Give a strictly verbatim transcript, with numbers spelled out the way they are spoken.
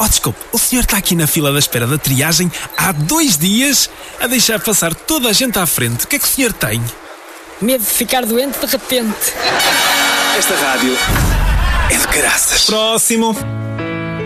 Oh, desculpe, o senhor está aqui na fila da espera da triagem há dois dias a deixar passar toda a gente à frente. O que é que o senhor tem? Medo de ficar doente de repente. Esta rádio é de caraças. Próximo.